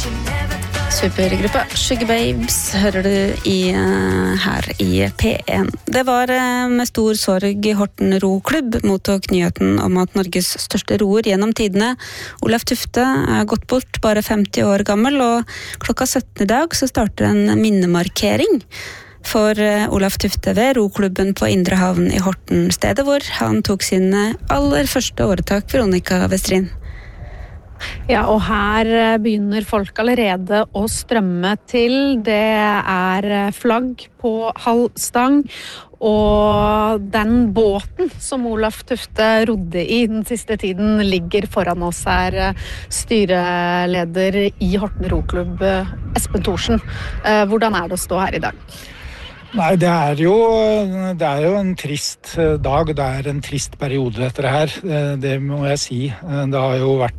Supergruppa Sugar Babes hører du her i P1. Det var med stor sorg Horten Roklubb mottok nyheten om at Norges største roer gjennom tidene, Olaf Tufte, gått bort bare 50 år gammel, og klokka 17 i dag så starter en minnemarkering for Olaf Tufte ved roklubben på Indre Havn i Horten, stedet hvor han tok sin aller første åretak, Veronica Westrin. Ja, og her begynner folk allerede å strømme til. Det flagg på halv stang, og den båten som Olaf Tufte rodde i den siste tiden ligger foran oss her. Styreleder i Horten Roklubb, Espen Thorsen. Hvordan det å stå her i dag? Nei, det jo en trist dag, det en trist periode dette her, det må jeg si. Det har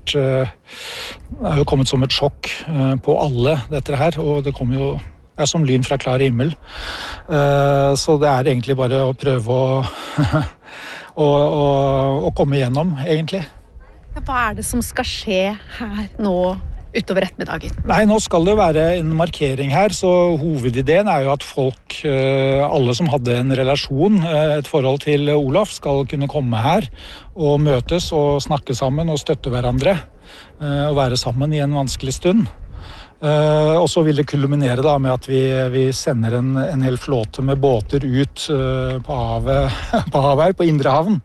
jo kommet som et sjokk på alle dette her, og det kommer jo som lyn fra klar himmel. Så det egentlig bare å prøve å komme igjennom, egentlig. Hva det som skal skje her nå utover ettermiddagen? Nei, nå skal det være en markering her, så hovedideen jo at folk, alle som hadde en relasjon, et forhold til Olaf, skal kunne komme her og møtes og snakke sammen og støtte hverandre og være sammen i en vanskelig stund. Og så vil det kulminere da med at vi sender en hel flåte med båter ut på havet her, på Indre Havn,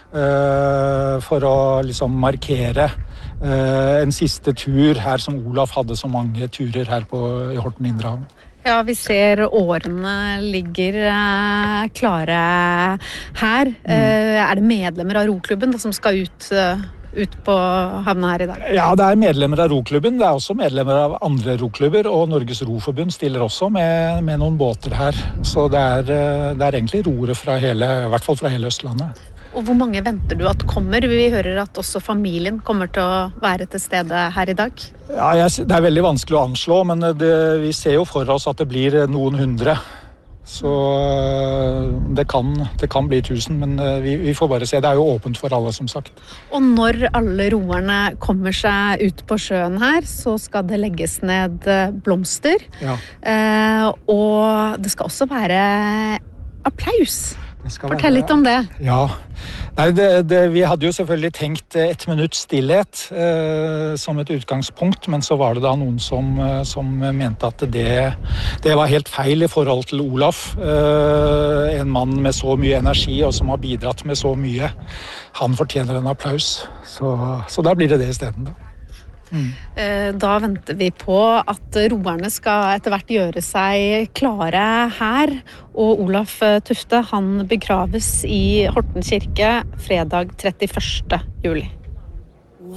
for å liksom markere en siste tur her som Olaf hadde så mange turer her i Horten Indre Havn. Ja, vi ser årene ligger klare her. Det medlemmer av roklubben som skal ut på havna her i dag? Ja, det medlemmer av roklubben. Det også medlemmer av andre roklubber, og Norges Roforbund stiller også med noen båter her. Så det egentlig roere i hvert fall fra hele Østlandet. Og hvor mange venter du at kommer? Vi hører at også familien kommer til å være til stede her i dag. Ja, det veldig vanskelig å anslå, men vi ser jo for oss at det blir noen hundre. Så det kan bli 1000, men vi får bare se. Det jo åpent for alle, som sagt. Og når alle roerne kommer seg ut på sjøen her, så skal det legges ned blomster. Ja. Og det skal også være applaus. Fortell litt om det. Ja, nei, vi hadde jo selvfølgelig tenkt 1 minutts stillhet som et utgangspunkt, men så var det da noen som mente at det var helt feil i forhold til Olaf. En mann med så mye energi og som har bidratt med så mye. Han fortjener en applaus, så da blir det i stedet. Da venter vi på at roerne skal etter hvert gjøre seg klare her, og Olaf Tufte han begraves i Horten kirke fredag 31. juli.